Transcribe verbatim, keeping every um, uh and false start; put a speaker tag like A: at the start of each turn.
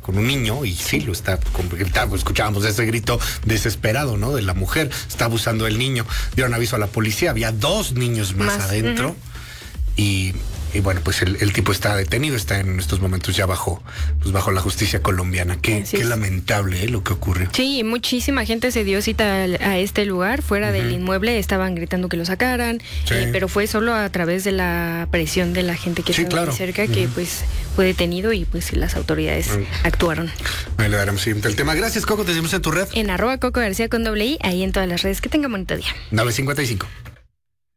A: con un niño y sí, lo está, gritando, escuchábamos ese grito desesperado, ¿no? De la mujer, está abusando del niño. Dieron aviso a la policía, había dos niños más, más adentro uh-huh. y... Y bueno, pues el, el tipo está detenido, está en estos momentos ya bajo, pues bajo la justicia colombiana. Qué, qué lamentable ¿eh? Lo que ocurrió.
B: Sí, muchísima gente se dio cita a, a este lugar, fuera uh-huh. del inmueble, estaban gritando que lo sacaran, sí. eh, pero fue solo a través de la presión de la gente que sí, estaba claro. cerca, uh-huh. que pues fue detenido y pues las autoridades uh-huh. actuaron.
A: Ahí le daremos siguiente el tema. Gracias, Coco, te seguimos en tu red.
B: En arroba Coco García con doble I, ahí en todas las redes. Que tenga bonito día.
A: nueve cincuenta y cinco.